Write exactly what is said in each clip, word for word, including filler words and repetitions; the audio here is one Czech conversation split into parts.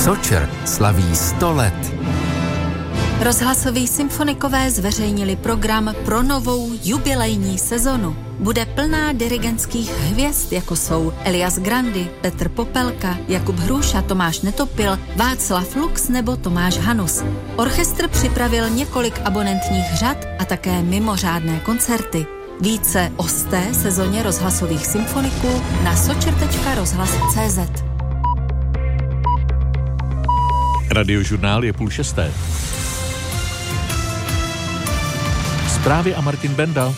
Sočer slaví sto let. Rozhlasoví symfonikové zveřejnili program pro novou jubilejní sezonu. Bude plná dirigentských hvězd, jako jsou Elias Grandi, Petr Popelka, Jakub Hruša, Tomáš Netopil, Václav Lux nebo Tomáš Hanus. Orchestr připravil několik abonentních řad a také mimořádné koncerty. Více o sté sezóně rozhlasových symfoniků na sočer tečka rozhlas tečka cé zet. Radiožurnál je půl šesté. Zprávy a Martin Benda.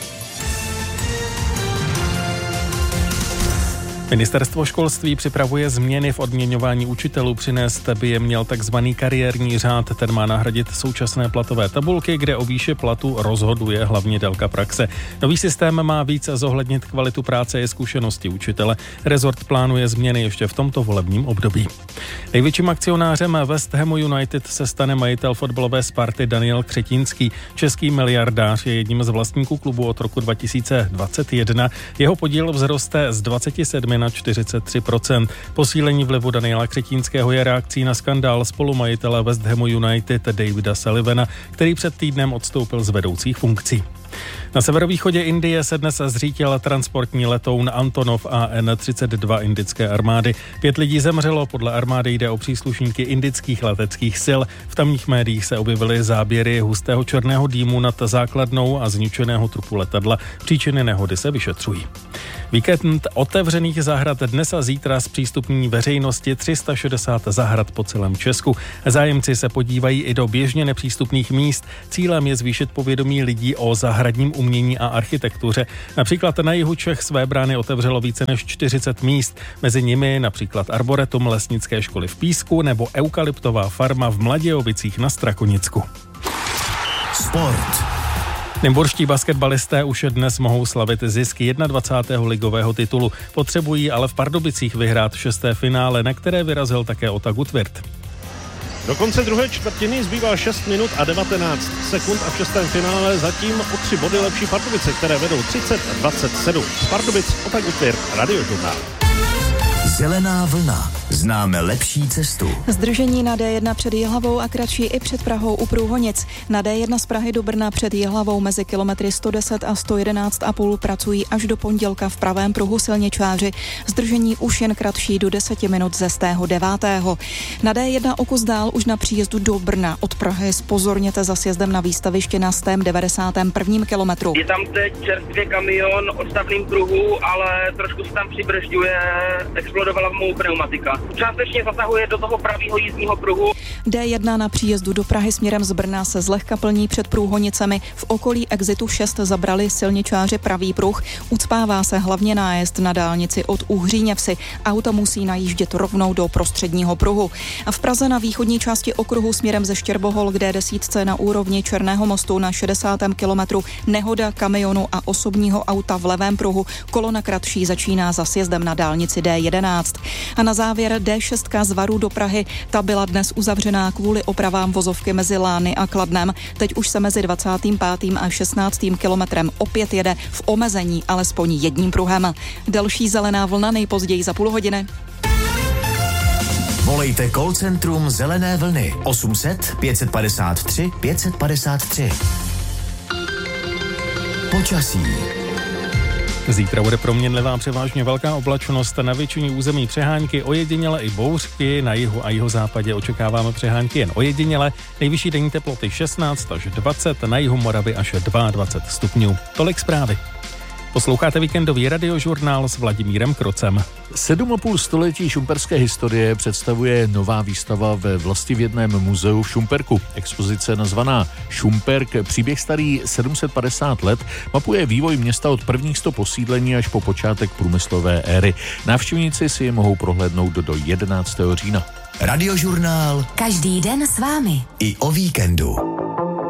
Ministerstvo školství připravuje změny v odměňování učitelů. Přinést by je měl takzvaný kariérní řád. Ten má nahradit současné platové tabulky, kde o výši platu rozhoduje hlavně délka praxe. Nový systém má víc zohlednit kvalitu práce a zkušenosti učitele. Rezort plánuje změny ještě v tomto volebním období. Největším akcionářem West Hamu United se stane majitel fotbalové Sparty Daniel Křetínský. Český miliardář je jedním z vlastníků klubu od roku dva tisíce dvacet jedna. Jeho podíl vzroste z dvacet sedm na čtyřicet tři procent. Posílení vlivu Daniela Křetínského je reakcí na skandál spolumajitele West Hamu United Davida Sullivana, který před týdnem odstoupil z vedoucích funkcí. Na severovýchodě Indie se dnes zřítil transportní letoun Antonov A N třicet dva indické armády. Pět lidí zemřelo, podle armády jde o příslušníky indických leteckých sil. V tamních médiích se objevily záběry hustého černého dýmu nad základnou a zničeného trupu letadla. Příčiny nehody se vyšetřují. Víkend otevřených zahrad dnes a zítra zpřístupní veřejnosti tři sta šedesát zahrad po celém Česku. Zájemci se podívají i do běžně nepřístupných míst. Cílem je zvýšit povědomí lidí o zahradním umění a architektuře. Například na jihu Čech své brány otevřelo více než čtyřicet míst. Mezi nimi například Arboretum lesnické školy v Písku nebo eukalyptová farma v Mladějovicích na Strakonicku. Sport. Nymburští basketbalisté už dnes mohou slavit zisk dvacátého prvního ligového titulu. Potřebují ale v Pardubicích vyhrát šesté finále, na které vyrazil také Ota Gutwirth. Do konce druhé čtvrtiny zbývá šest minut a devatenáct sekund a v šestém finále zatím o tři body lepší Pardubice, které vedou třicet dvacet sedm. Z Pardubic Ota Gutwirth, Radiožurnál. Zelená vlna. Známe lepší cestu. Zdržení na D jedna před Jihlavou a kratší i před Prahou u Průhonic. Na D jedna z Prahy do Brna před Jihlavou mezi kilometry sto deset a sto jedenáct a půl pracují až do pondělka v pravém pruhu silničáři. Zdržení už jen kratší do deseti minut ze stého devátého. Na D jedna o kus dál už na příjezdu do Brna od Prahy zpozorněte za sjezdem na výstaviště na stém devadesátém prvním kilometru. Je tam teď čerstvě kamion o stavným pruhu, ale trošku se tam přibržďuje, explodovala mu pneumatika. Částečně zasahuje do toho pravého jízdního pruhu. D jedna na příjezdu do Prahy směrem z Brna se zlehka plní před Průhonicemi. V okolí exitu šest zabrali silničáři pravý pruh. Ucpává se hlavně nájezd na dálnici od Uhříněvsi. Auta musí najíždět rovnou do prostředního pruhu. A v Praze na východní části okruhu směrem ze Štěrbohol k D deset na úrovni Černého mostu na šedesátém kilometru nehoda kamionu a osobního auta v levém pruhu. Kolona kratší začíná za sjezdem na dálnici D jedenáct. A na závěr D šest z Varu do Prahy. Ta byla dnes uzavřená kvůli opravám vozovky mezi Lány a Kladnem. Teď už se mezi dvacátým pátým a šestnáctým kilometrem opět jede v omezení alespoň jedním pruhem. Další zelená vlna nejpozději za půl hodiny. Volejte call centrum Zelené vlny osm set pět padesát tři pět padesát tři. Počasí. Zítra bude proměnlivá převážně velká oblačnost, na většině území přehánky, ojediněle i bouřky, na jihu a jihozápadě očekáváme přehánky jen ojediněle, nejvyšší denní teploty šestnáct až dvacet, na jihu Moravy až dvacet dva stupňů. Tolik zprávy. Posloucháte víkendový radiožurnál s Vladimírem Krocem. Sedm a půl století šumperské historie představuje nová výstava ve vlastivědném muzeu v Šumperku. Expozice nazvaná Šumperk, příběh starý sedm set padesát let, mapuje vývoj města od prvních sto posídlení až po počátek průmyslové éry. Návštěvníci si je mohou prohlédnout do jedenáctého října. Radiožurnál. Každý den s vámi. I o víkendu.